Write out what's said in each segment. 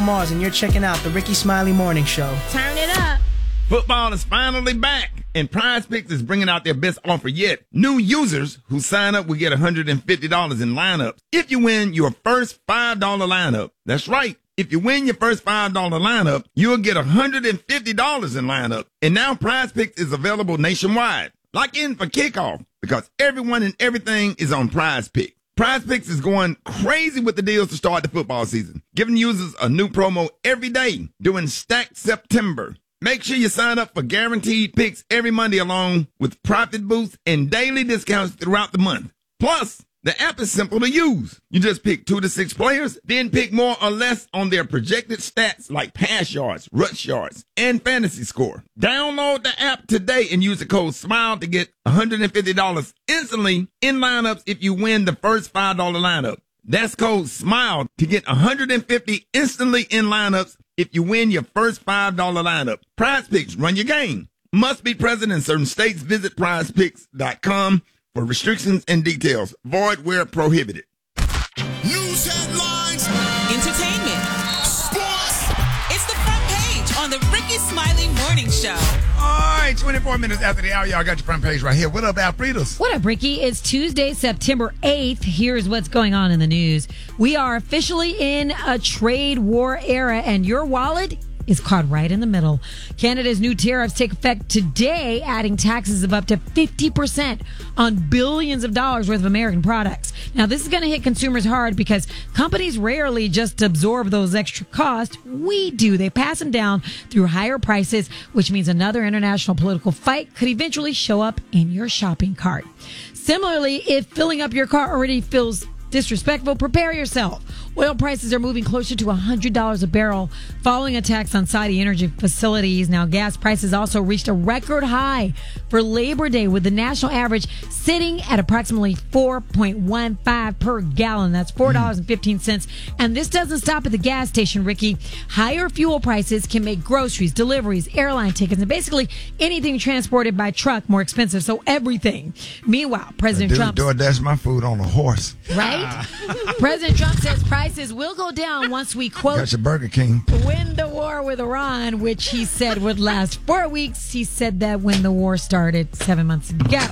Mars, and you're checking out the Ricky Smiley Morning Show. Turn it up. Football is finally back, and Prize Picks is bringing out their best offer yet. New users who sign up will get $150 in lineups if you win your first $5 lineup. That's right. If you win your first $5 lineup, you'll get $150 in lineup. And now Prize Picks is available nationwide. Lock in for kickoff because everyone and everything is on Prize Picks. Prize Picks is going crazy with the deals to start the football season, giving users a new promo every day during Stacked September. Make sure you sign up for guaranteed picks every Monday along with profit boosts and daily discounts throughout the month. Plus, the app is simple to use. You just pick 2 to 6 players, then pick more or less on their projected stats like pass yards, rush yards, and fantasy score. Download the app today and use the code SMILE to get $150 instantly in lineups if you win the first $5 lineup. That's code SMILE to get $150 instantly in lineups if you win your first $5 lineup. Prize Picks, run your game. Must be present in certain states. Visit prizepicks.com for restrictions and details. Void where prohibited. News headlines. Entertainment. Sports. It's the front page on the Ricky Smiley Morning Show. All right, 24 minutes after the hour, y'all got your front page right here. What up, Alfredos? What up, Ricky? It's Tuesday, September 8th. Here's what's going on in the news. We are officially in a trade war era, and your wallet is caught right in the middle. Canada's new tariffs take effect today, adding taxes of up to 50% on billions of dollars worth of American products. Now, this is going to hit consumers hard because companies rarely just absorb those extra costs. We do. They pass them down through higher prices, which means another international political fight could eventually show up in your shopping cart. Similarly, if filling up your cart already feels disrespectful, prepare yourself. Oil prices are moving closer to $100 a barrel following attacks on Saudi energy facilities. Now, gas prices also reached a record high for Labor Day, with the national average sitting at approximately $4.15 per gallon. That's $4.15. And this doesn't stop at the gas station, Ricky. Higher fuel prices can make groceries, deliveries, airline tickets, and basically anything transported by truck more expensive. So everything. Meanwhile, President Trump DoorDash my food on a horse. Right? President Trump says prices will go down once we, quote, Got your Burger King. win the war with Iran, which he said would last 4 weeks. He said that when the war started 7 months ago.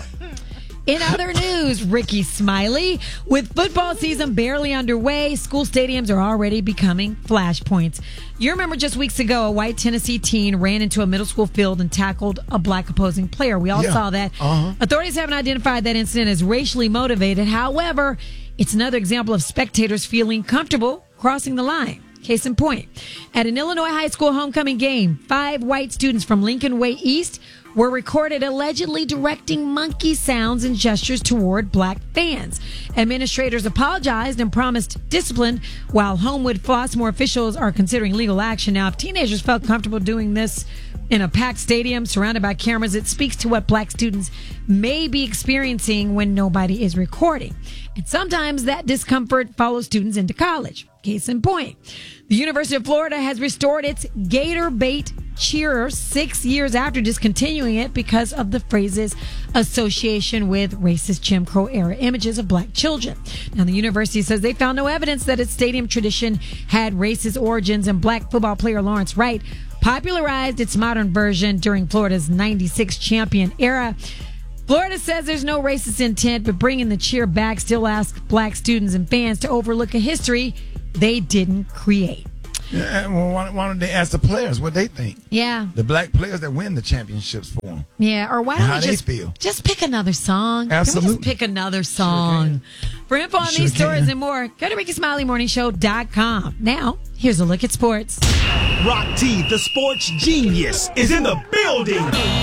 In other news, Ricky Smiley, with football season barely underway, school stadiums are already becoming flashpoints. You remember just weeks ago, a white Tennessee teen ran into a middle school field and tackled a black opposing player. We all saw that. Authorities haven't identified that incident as racially motivated. However, it's another example of spectators feeling comfortable crossing the line. Case in point, at an Illinois high school homecoming game, 5 white students from Lincoln Way East were recorded allegedly directing monkey sounds and gestures toward black fans. Administrators apologized and promised discipline, while Homewood Flossmoor officials are considering legal action. Now, if teenagers felt comfortable doing this in a packed stadium surrounded by cameras, it speaks to what black students may be experiencing when nobody is recording. And sometimes that discomfort follows students into college. Case in point, the University of Florida has restored its Gator Bait cheer 6 years after discontinuing it because of the phrase's association with racist Jim Crow era images of black children. Now, the university says they found no evidence that its stadium tradition had racist origins, and black football player Lawrence Wright popularized its modern version during Florida's 96 champion era. Florida says there's no racist intent, but bringing the cheer back still asks black students and fans to overlook a history they didn't create. Yeah, well, why don't they ask the players what they think? Yeah. The black players that win the championships for them. Yeah, or why don't How we they feel. just pick another song? Absolutely. Can we just pick another song? For info on these stories and more, go to RickySmileyMorningShow.com. Now, here's a look at sports. Rock T, the sports genius, is in the building.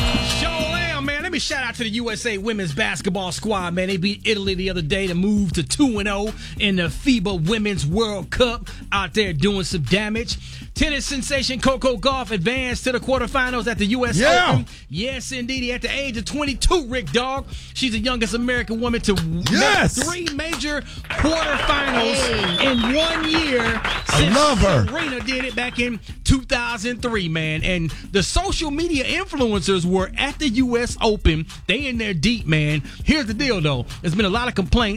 Man, let me shout out to the USA women's basketball squad, man. They beat Italy the other day to move to 2-0 in the FIBA Women's World Cup, out there doing some damage. Tennis sensation Coco Gauff advanced to the quarterfinals at the U.S. Open. Yes, indeed. At the age of 22, Rick Dog, she's the youngest American woman to make 3 major quarterfinals in 1 year since Serena did it back in 2003, man. And the social media influencers were at the U.S. Open. They in there deep, man. Here's the deal, though. There's been a lot of complaints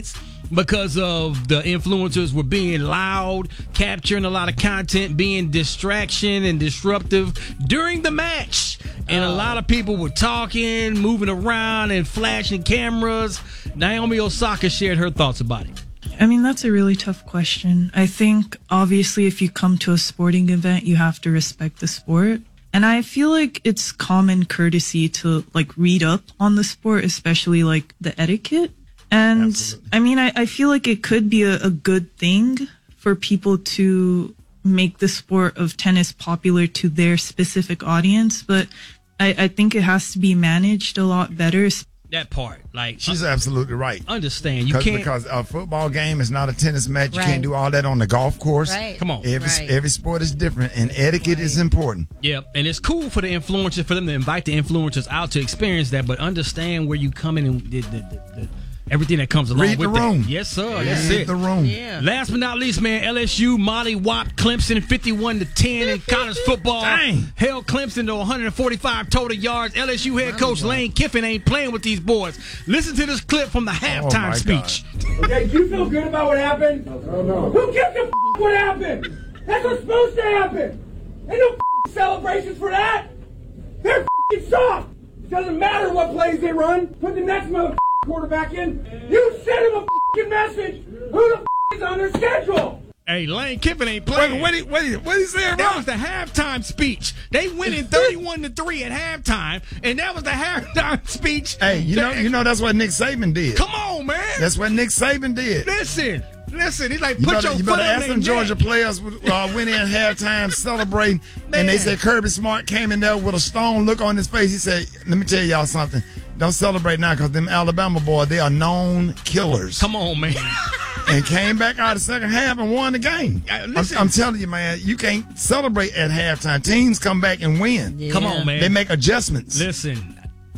because of the influencers were being loud, capturing a lot of content, being distraction and disruptive during the match. And a lot of people were talking, moving around, and flashing cameras. Naomi Osaka shared her thoughts about it. I mean, that's a really tough question. I think, obviously, if you come to a sporting event, you have to respect the sport. And I feel like it's common courtesy to, like, read up on the sport, especially, like, the etiquette. And, absolutely. I mean, I feel like it could be a good thing for people to make the sport of tennis popular to their specific audience, but I think it has to be managed a lot better. That part, like, she's absolutely right. Understand, you can't, because a football game is not a tennis match. Right. You can't do all that on the golf course. Right. Come on, every sport is different, and etiquette is important. Yeah, and it's cool for the influencers, for them to invite the influencers out to experience that, but understand where you come in and the everything that comes along Read with the room. that. Yes, sir. That's Read it. the room. Yeah. Last but not least, man, LSU mollywopped Clemson 51-10 in college football. Dang. Held Clemson to 145 total yards. LSU head coach Lane Kiffin ain't playing with these boys. Listen to this clip from the halftime speech. Okay, do you feel good about what happened? No. Who gives a what happened? That's what's supposed to happen. Ain't no celebrations for that. They're soft. It doesn't matter what plays they run. Put the next quarterback in. You send him a message. Who the is on their schedule? Hey, Lane Kiffin ain't playing. What he said? That was the halftime speech. They went in 31-3 at halftime, and that was the halftime speech. Hey, you know that's what Nick Saban did. Come on, man. That's what Nick Saban did. Listen. He's like, You put your better foot on ask them Georgia players went in halftime celebrating, and they said Kirby Smart came in there with a stone look on his face. He said, let me tell y'all something. Don't celebrate now because them Alabama boys, they are known killers. Come on, man. And came back out of the second half and won the game. I'm telling you, man, you can't celebrate at halftime. Teams come back and win. Yeah. Come on, man. They make adjustments. Listen,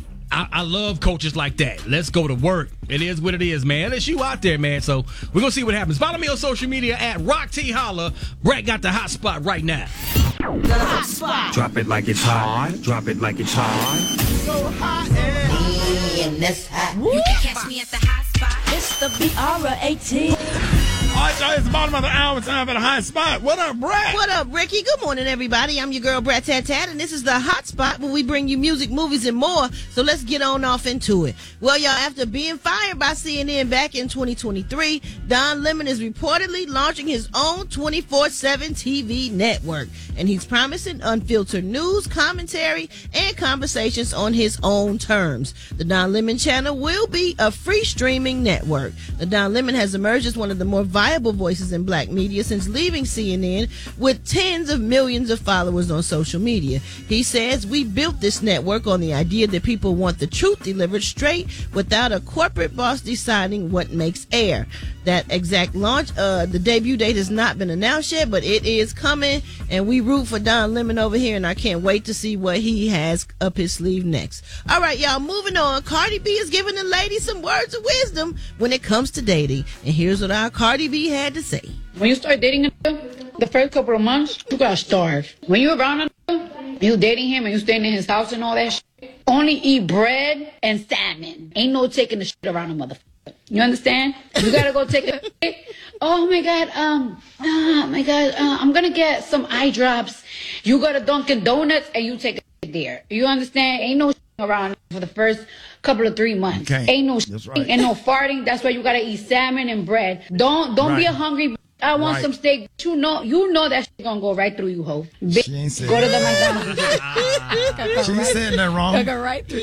I love coaches like that. Let's go to work. It is what it is, man. LSU out there, man. So we're going to see what happens. Follow me on social media at Rock T Holla. Brett got the hot spot right now. The hot spot. Drop it like it's hot. Drop it like it's hot. So hot In this hot. You can catch me at the hot spot. It's the BR18. All right, y'all, it's the bottom of the hour. Time for the hot spot. What up, Brett? What up, Ricky? Good morning, everybody. I'm your girl, Brett Tat Tat, and this is the hot spot where we bring you music, movies, and more. So let's get on off into it. Well, y'all, after being fired by CNN back in 2023, Don Lemon is reportedly launching his own 24/7 TV network, and he's promising unfiltered news, commentary, and conversations on his own terms. The Don Lemon channel will be a free streaming network. The Don Lemon has emerged as one of the more viable voices in black media since leaving CNN, with tens of millions of followers on social media. He says, we built this network on the idea that people want the truth delivered straight without a corporate boss deciding what makes air. That exact launch, the debut date has not been announced yet, but it is coming, and we root for Don Lemon over here, and I can't wait to see what he has up his sleeve next. All right, y'all, moving on. Cardi B is giving the ladies some words of wisdom when it comes to dating, and here's what our Cardi B had to say. When you start dating the first couple of months, you gotta starve. When you're around him, you dating him and you staying in his house and all that shit, only eat bread and salmon. Ain't no taking the shit around a motherfucker. You understand? You gotta go take a shit. Oh my God, I'm gonna get some eye drops. You go to Dunkin' Donuts and you take a shit there. You understand? Ain't no shit around for the first couple of 3 months. Okay. Ain't no shit and no farting. That's why you gotta eat salmon and bread. Don't be a hungry. I want some steak. You know that shit gonna go right through you, ho. She ain't said Go to the McDonald's. She ain't saying that wrong. Go right through.